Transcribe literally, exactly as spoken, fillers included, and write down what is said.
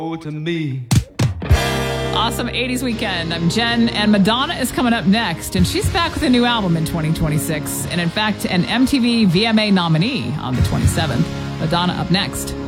to me. Awesome eighties weekend. I'm Jen, and Madonna is coming up next, and she's back with a new album in twenty twenty-six, and in fact, an M T V V M A nominee on the twenty-seventh. Madonna up next.